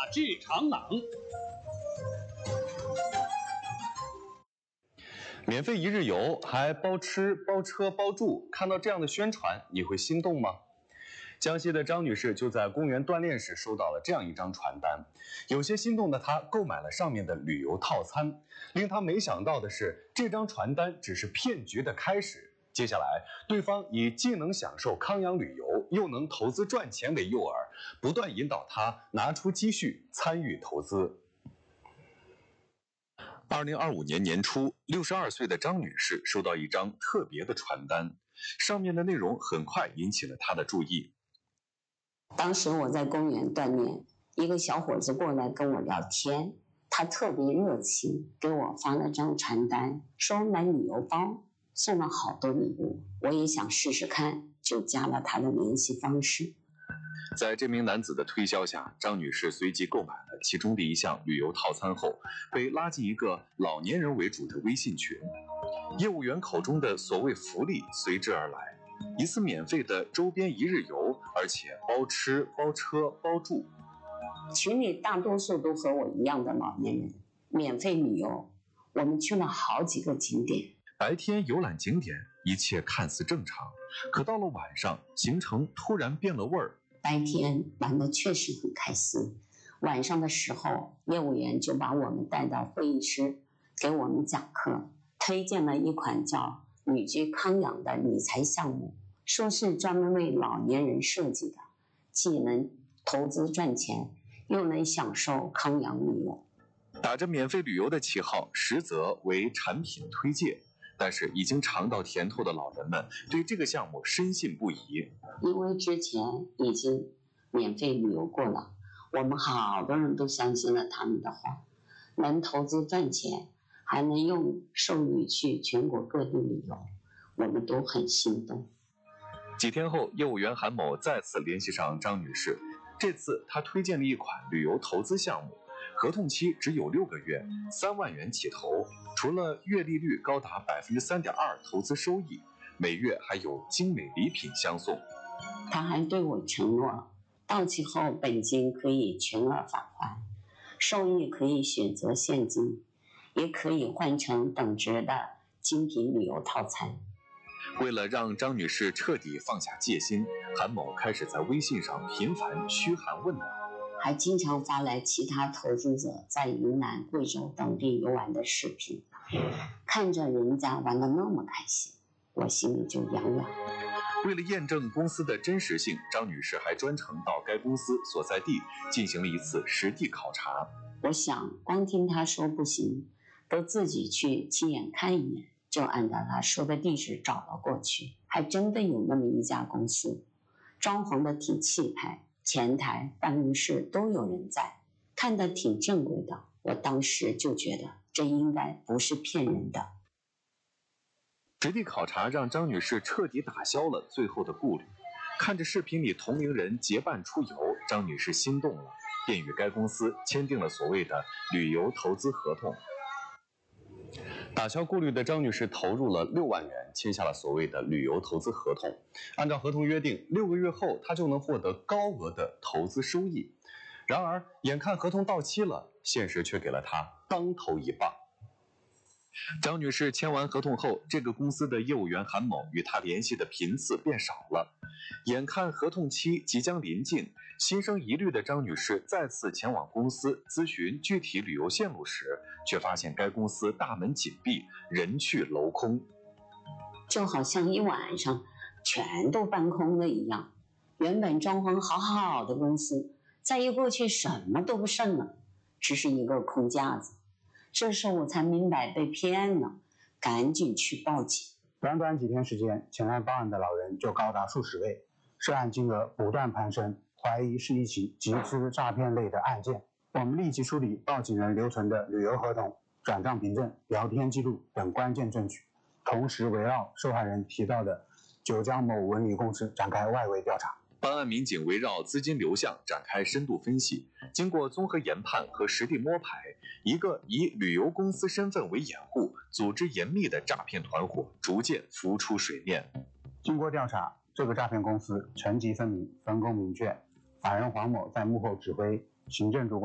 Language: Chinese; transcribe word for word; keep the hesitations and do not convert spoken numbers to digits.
致长廊。 免费一日游，还包吃包车包住，看到这样的宣传，你会心动吗？江西的张女士就在公园锻炼时收到了这样一张传单，有些心动的她购买了上面的旅游套餐。令她没想到的是，这张传单只是骗局的开始。接下来，对方以既能享受康养旅游，又能投资赚钱为诱饵，不断引导她拿出积蓄参与投资。二零二五年年初，六十二岁的张女士收到一张特别的传单，上面的内容很快引起了她的注意。 当时我在公园锻炼，一个小伙子过来跟我聊天，他特别热情，给我发了张传单，说买旅游包，送了好多礼物。我也想试试看，就加了他的联系方式。 在这名男子的推销下，张女士随即购买了其中的一项旅游套餐后，被拉进一个老年人为主的微信群。业务员口中的所谓福利随之而来，一次免费的周边一日游，而且包吃包车包住。 群里大多数都和我一样的老年人，免费旅游，我们去了好几个景点。 白天游览景点，一切看似正常，可到了晚上，行程突然变了味儿。 白天玩得确实很开心，晚上的时候，业务员就把我们带到会议室，给我们讲课，推荐了一款叫旅居康养的理财项目，说是专门为老年人设计的，既能投资赚钱，又能享受康养旅游。 打着免费旅游的旗号，实则为产品推介。但是已经尝到甜头的老人们对这个项目深信不疑， 因为之前已经免费旅游过了，我们好多人都相信了他们的话，能投资赚钱，还能用授予去全国各地旅游，我们都很心动。 几天后，业务员韩某再次联系上张女士，这次他推荐了一款旅游投资项目，合同期只有六个月，三万元起投，除了月利率高达百分之三点二投资收益，每月还有精美礼品相送。 他还对我承诺，到期后本金可以全额返还，收益可以选择现金，也可以换成等值的精品旅游套餐。 为了让张女士彻底放下戒心，韩某开始在微信上频繁嘘寒问暖， 还经常发来其他投资者在云南、贵州等地游玩的视频，看着人家玩得那么开心，我心里就痒痒。 为了验证公司的真实性，张女士还专程到该公司所在地进行了一次实地考察。 我想光听她说不行，都自己去亲眼看一眼，就按照她说的地址找了过去，还真的有那么一家公司，装潢的挺气派，前台、办公室都有人在，看得挺正规的。我当时就觉得这应该不是骗人的。 实地考察让张女士彻底打消了最后的顾虑。看着视频里同龄人结伴出游，张女士心动了，便与该公司签订了所谓的旅游投资合同。打消顾虑的张女士投入了六万元，签下了所谓的旅游投资合同。按照合同约定，六个月后她就能获得高额的投资收益。然而，眼看合同到期了，现实却给了她当头一棒。张女士签完合同后，这个公司的业务员韩某与她联系的频次变少了。眼看合同期即将临近，心生疑虑的张女士再次前往公司咨询具体旅游线路时，却发现该公司大门紧闭，人去楼空， 就好像一晚上全都搬空了一样。原本装潢好好的公司，再一过去什么都不剩了，只是一个空架子。这时候我才明白被骗了，赶紧去报警。 短短几天时间，前来报案的老人就高达数十位，涉案金额不断攀升，怀疑是一起集资诈骗类的案件。我们立即梳理报警人留存的旅游合同、转账凭证、聊天记录等关键证据，同时围绕受害人提到的九江某文旅公司展开外围调查。 办案民警围绕资金流向展开深度分析，经过综合研判和实地摸排，一个以旅游公司身份为掩护、组织严密的诈骗团伙逐渐浮出水面。 经过调查，这个诈骗公司层级分明、分工明确，法人黄某在幕后指挥，行政主管